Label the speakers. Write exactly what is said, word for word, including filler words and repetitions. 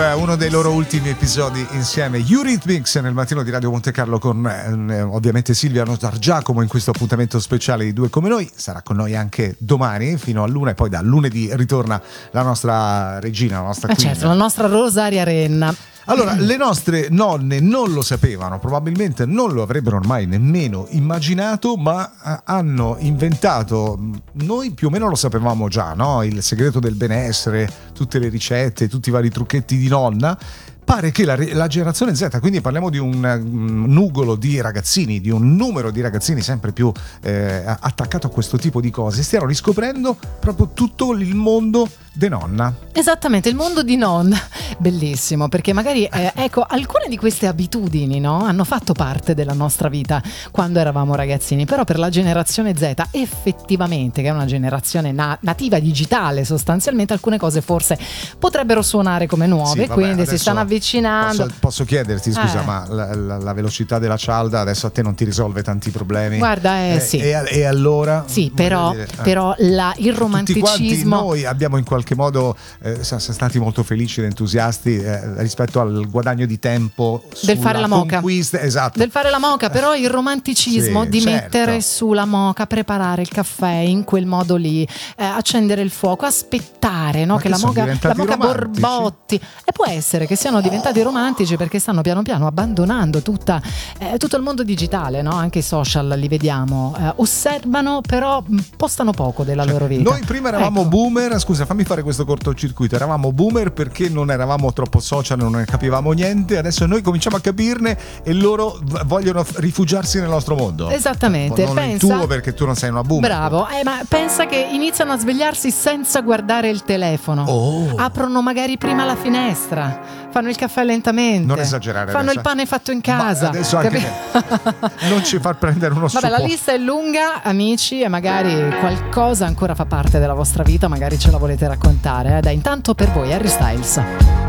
Speaker 1: Uno dei loro ultimi episodi insieme, Eurythmics, nel mattino di Radio Monte Carlo con eh, ovviamente Silvia Notar Giacomo in questo appuntamento speciale di Due Come Noi. Sarà con noi anche domani fino all'una e poi da lunedì ritorna la nostra regina, la nostra
Speaker 2: eh
Speaker 1: queen.
Speaker 2: certo, la nostra Rosaria Renna.
Speaker 1: Allora, le nostre nonne non lo sapevano, probabilmente non lo avrebbero mai nemmeno immaginato, ma hanno inventato, noi più o meno lo sapevamo già, no? Il segreto del benessere, tutte le ricette, tutti i vari trucchetti di nonna. Pare che la, la generazione Z, quindi parliamo di un, un nugolo di ragazzini, di un numero di ragazzini sempre più eh, attaccato a questo tipo di cose, stiano riscoprendo proprio tutto il mondo de nonna.
Speaker 2: Esattamente, il mondo di nonna, bellissimo, perché magari eh, ecco, alcune di queste abitudini, no, hanno fatto parte della nostra vita quando eravamo ragazzini, però per la generazione Z effettivamente, che è una generazione na- nativa digitale sostanzialmente, alcune cose forse potrebbero suonare come nuove,
Speaker 1: sì, vabbè,
Speaker 2: quindi si stanno avvicinando.
Speaker 1: Posso, posso chiederti, scusa,
Speaker 2: eh.
Speaker 1: ma la, la, la velocità della cialda adesso a te non ti risolve tanti problemi?
Speaker 2: Guarda, eh,
Speaker 1: eh,
Speaker 2: sì.
Speaker 1: E, e allora?
Speaker 2: Sì, però,
Speaker 1: dire, eh.
Speaker 2: però la, il romanticismo.
Speaker 1: Tutti quanti noi abbiamo in qualche modo eh, siamo stati molto felici ed entusiasti eh, rispetto al guadagno di tempo
Speaker 2: del fare la moka.
Speaker 1: Conquista, esatto.
Speaker 2: Del fare la moka, però il romanticismo
Speaker 1: sì,
Speaker 2: di
Speaker 1: certo.
Speaker 2: mettere su la moka, preparare il caffè in quel modo lì, eh, accendere il fuoco, aspettare, no, che, che la moka, la moka borbotti. E può essere che siano diventati romantici perché stanno piano piano abbandonando tutta, eh, tutto il mondo digitale, no? Anche i social li vediamo, eh, osservano però postano poco della cioè, loro vita.
Speaker 1: Noi prima eravamo
Speaker 2: ecco.
Speaker 1: boomer, scusa fammi fare questo cortocircuito, eravamo boomer perché non eravamo troppo social, non ne capivamo niente, adesso noi cominciamo a capirne e loro v- vogliono rifugiarsi nel nostro mondo.
Speaker 2: Esattamente.
Speaker 1: Non
Speaker 2: pensa,
Speaker 1: il tuo perché tu non sei una boomer.
Speaker 2: Bravo, eh, ma pensa che iniziano a svegliarsi senza guardare il telefono,
Speaker 1: oh.
Speaker 2: aprono magari prima la finestra, fanno il caffè lentamente,
Speaker 1: non esagerare
Speaker 2: fanno
Speaker 1: adesso.
Speaker 2: il pane fatto in casa.
Speaker 1: Ma adesso anche non ci far prendere uno
Speaker 2: Vabbè,
Speaker 1: suppo.
Speaker 2: la lista è lunga, amici, e magari qualcosa ancora fa parte della vostra vita, magari ce la volete raccontare. Eh? Dai, intanto per voi Harry Styles.